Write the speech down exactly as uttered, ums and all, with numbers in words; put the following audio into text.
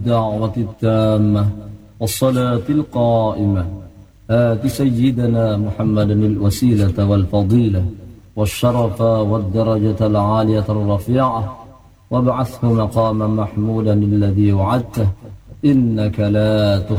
الدعوة التامة والصلاة القائمة آت سيدنا محمدا الوسيلة والفضيلة والشرف والدرجة العالية الرفيعة وابعثه مقاما محمودا الذي وعدته إنك لا تخلف